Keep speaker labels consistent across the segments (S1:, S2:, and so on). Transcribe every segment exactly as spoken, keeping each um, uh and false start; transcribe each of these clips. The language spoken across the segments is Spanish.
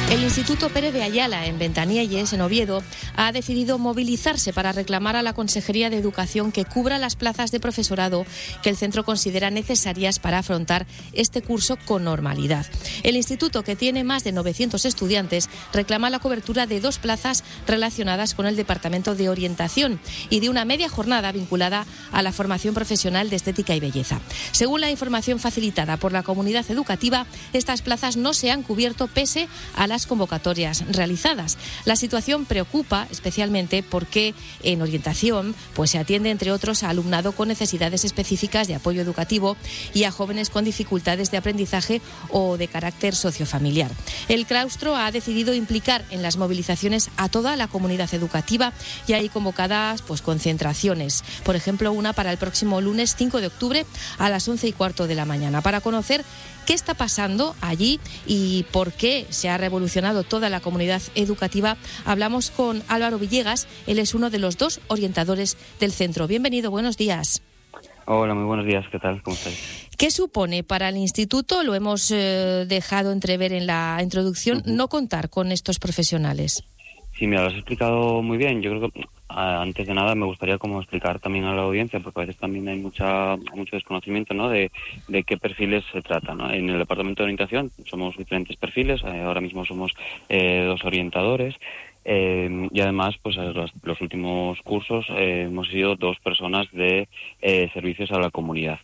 S1: El Instituto Pérez de Ayala, en Ventanielles, en Oviedo, ha decidido movilizarse para reclamar a la Consejería de Educación que cubra las plazas de profesorado que el centro considera necesarias para afrontar este curso con normalidad. El instituto, que tiene más de novecientos estudiantes, reclama la cobertura de dos plazas relacionadas con el Departamento de Orientación y de una media jornada vinculada a la formación profesional de estética y belleza. Según la información facilitada por la comunidad educativa, estas plazas no se han cubierto pese a las convocatorias realizadas. La situación preocupa especialmente porque en orientación pues se atiende, entre otros, a alumnado con necesidades específicas de apoyo educativo y a jóvenes con dificultades de aprendizaje o de carácter sociofamiliar. El claustro ha decidido implicar en las movilizaciones a toda la comunidad educativa y hay convocadas pues concentraciones, por ejemplo una para el próximo lunes cinco de octubre a las once y cuarto de la mañana, para conocer qué está pasando allí y por qué se ha revolucionado toda la comunidad educativa. Hablamos con Álvaro Villegas, él es uno de los dos orientadores del centro. Bienvenido, buenos días.
S2: Hola, muy buenos días, ¿qué tal? ¿Cómo estáis?
S1: ¿Qué supone para el instituto, lo hemos eh, dejado entrever en la introducción, uh-huh. no contar con estos profesionales?
S2: Sí, mira, lo has explicado muy bien. Yo creo que antes de nada me gustaría como explicar también a la audiencia, porque a veces también hay mucha mucho desconocimiento, ¿no?, de, de qué perfiles se trata, ¿no? En el departamento de orientación somos diferentes perfiles, eh, ahora mismo somos eh, dos orientadores. Eh, y además, pues los, los últimos cursos eh, hemos sido dos personas de eh, servicios a la comunidad.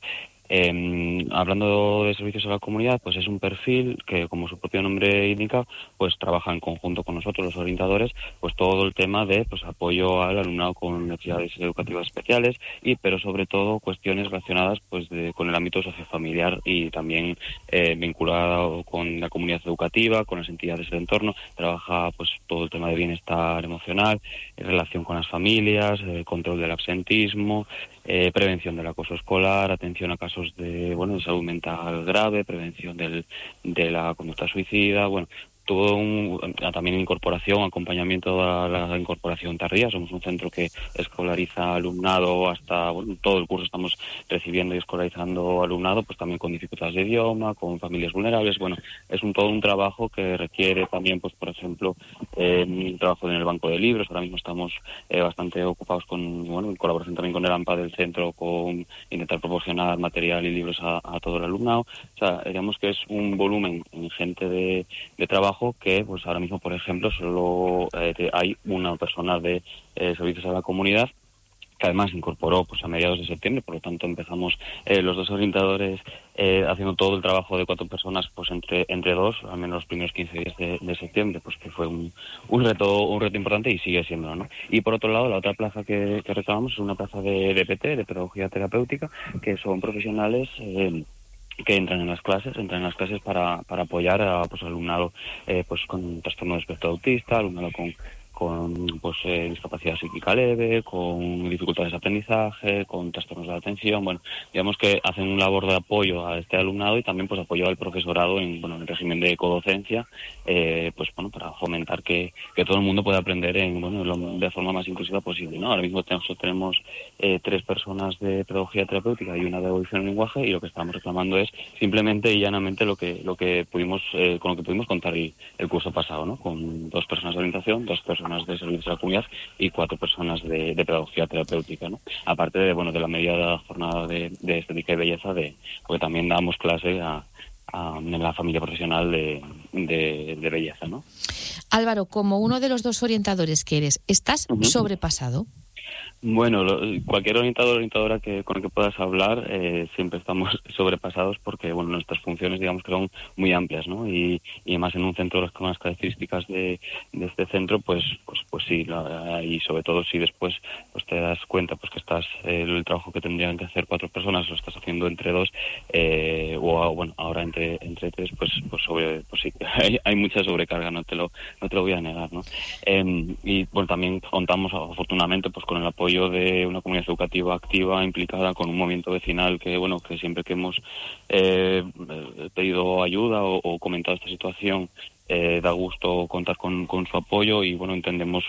S2: Eh, hablando de servicios a la comunidad, pues es un perfil que, como su propio nombre indica, pues trabaja en conjunto con nosotros, los orientadores, pues todo el tema de pues apoyo al alumnado con necesidades educativas especiales, y pero sobre todo cuestiones relacionadas pues de, con el ámbito sociofamiliar y también eh, vinculado con la comunidad educativa, con las entidades del entorno. Trabaja pues todo el tema de bienestar emocional, en relación con las familias, eh, control del absentismo, eh, prevención del acoso escolar, atención a casos de bueno de salud mental grave, prevención del, de la conducta suicida, bueno, todo un, también incorporación, acompañamiento a la incorporación tardía. Somos un centro que escolariza alumnado hasta, bueno, todo el curso estamos recibiendo y escolarizando alumnado, pues también con dificultades de idioma, con familias vulnerables. Bueno, es un todo un trabajo que requiere también, pues por ejemplo, eh, un trabajo en el banco de libros. Ahora mismo estamos eh, bastante ocupados con, bueno, en colaboración también con el AMPA del centro, con intentar proporcionar material y libros a, a todo el alumnado. O sea, digamos que es un volumen ingente de, de trabajo que pues ahora mismo, por ejemplo, solo eh, hay una persona de eh, servicios a la comunidad, que además incorporó pues a mediados de septiembre. Por lo tanto empezamos eh, los dos orientadores eh, haciendo todo el trabajo de cuatro personas pues entre entre dos, al menos los primeros quince días de, de septiembre, pues que fue un, un reto un reto importante y sigue siendo, ¿no? Y por otro lado, la otra plaza que, que reclamamos es una plaza de, de P T, de pedagogía terapéutica, que son profesionales eh, que entran en las clases, entran en las clases para, para apoyar a pues alumnado eh, pues con trastorno de espectro autista, alumnado con con pues eh, discapacidad psíquica leve, con dificultades de aprendizaje, con trastornos de la atención. Bueno, digamos que hacen un labor de apoyo a este alumnado y también pues apoyo al profesorado en bueno en el régimen de codocencia, eh, pues bueno para fomentar que, que todo el mundo pueda aprender en bueno lo, de forma más inclusiva posible, ¿no? Ahora mismo tenemos, tenemos eh, tres personas de pedagogía terapéutica y una de audición y lenguaje, y lo que estamos reclamando es simplemente y llanamente lo que lo que pudimos eh, con lo que pudimos contar el, el curso pasado, ¿no? Con dos personas de orientación, dos personas de servicios a la comunidad y cuatro personas de, de pedagogía terapéutica, ¿no? Aparte de bueno de la media jornada de, de estética y belleza, de porque también damos clase a, a en la familia profesional de, de, de belleza, ¿no?
S1: Álvaro, como uno de los dos orientadores que eres, ¿estás uh-huh. sobrepasado?
S2: Bueno, lo, cualquier orientador o orientadora que, con el que puedas hablar, eh, siempre estamos sobrepasados porque, bueno, nuestras funciones, digamos que son muy amplias, ¿no? Y, y además en un centro con las características de, de este centro, pues, pues, pues sí, la, y sobre todo si después, pues te das cuenta, pues que estás, eh, el trabajo que tendrían que hacer cuatro personas lo estás haciendo entre dos, eh, o bueno, ahora entre, entre tres, pues, pues sobre, pues sí, hay, hay mucha sobrecarga, no te lo, no te lo voy a negar, ¿no? Eh, y bueno, también contamos afortunadamente, pues con el apoyo de una comunidad educativa activa, implicada, con un movimiento vecinal que, bueno, que siempre que hemos eh, pedido ayuda o, o comentado esta situación, eh, da gusto contar con, con su apoyo y, bueno, entendemos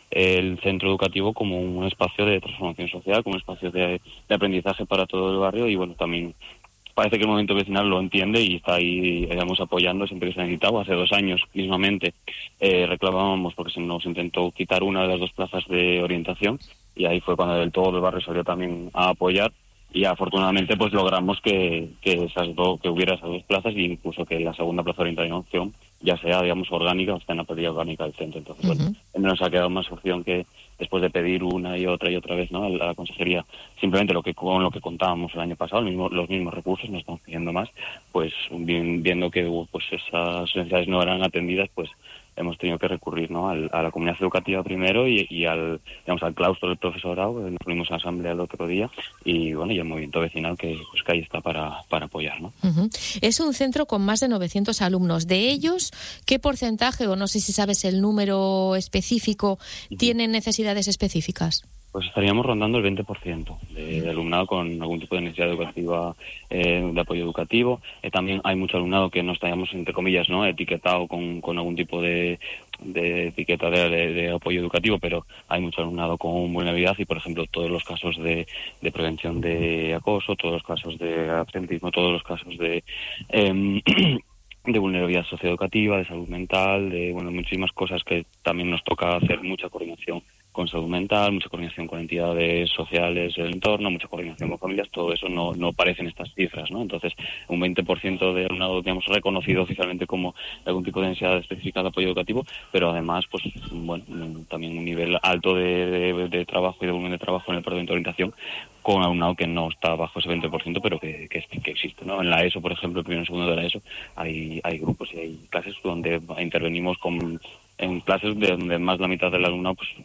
S2: el centro educativo como un espacio de transformación social, como un espacio de, de aprendizaje para todo el barrio y, bueno, también parece que el movimiento vecinal lo entiende y está ahí, digamos, apoyando siempre que se ha necesitado. Hace dos años, mismamente, eh, reclamábamos porque se nos intentó quitar una de las dos plazas de orientación y ahí fue cuando del todo el barrio salió también a apoyar y afortunadamente pues logramos que, que esas dos, que hubiera esas dos plazas e incluso que la segunda plaza de orientación ya sea, digamos, orgánica o esté en la partida orgánica del centro. Entonces, uh-huh. bueno, no nos ha quedado más opción que después de pedir una y otra y otra vez, ¿no?, a la consejería, simplemente lo que con lo que contábamos el año pasado, el mismo, los mismos recursos, no estamos pidiendo más, pues bien, viendo que pues esas necesidades no eran atendidas, pues hemos tenido que recurrir, ¿no?, al, a la comunidad educativa primero y, y al, digamos, al claustro del profesorado. Nos reunimos a la asamblea el otro día y, bueno, y el movimiento vecinal que, pues, que ahí está para, para apoyar, ¿no?
S1: Uh-huh. Es un centro con más de novecientos alumnos. De ellos, ¿qué porcentaje, o no sé si sabes el número específico, uh-huh. tienen necesidades específicas?
S2: Pues estaríamos rondando el veinte por ciento de, de alumnado con algún tipo de necesidad educativa, eh, de apoyo educativo. Eh, también hay mucho alumnado que no estaríamos, entre comillas, ¿no?, etiquetado con, con algún tipo de, de etiqueta de, de, de apoyo educativo, pero hay mucho alumnado con vulnerabilidad y, por ejemplo, todos los casos de, de prevención de acoso, todos los casos de absentismo, todos los casos de... Eh, de vulnerabilidad socioeducativa, de salud mental, de, bueno, muchísimas cosas que también nos toca hacer mucha coordinación con salud mental, mucha coordinación con entidades sociales del entorno, mucha coordinación con familias. Todo eso no, no aparece en estas cifras, ¿no? Entonces, un veinte por ciento de alumnado, digamos, reconocido oficialmente como algún tipo de necesidad específica de apoyo educativo, pero además, pues, bueno, también un nivel alto de, de, de trabajo y de volumen de trabajo en el departamento de orientación, con alumnado que no está bajo ese veinte por ciento, pero que, que, que existe, ¿no? En la ESO, por ejemplo, el primero y segundo de la ESO, hay, hay grupos y hay clases donde intervenimos con, en clases de donde más la mitad del alumnado pues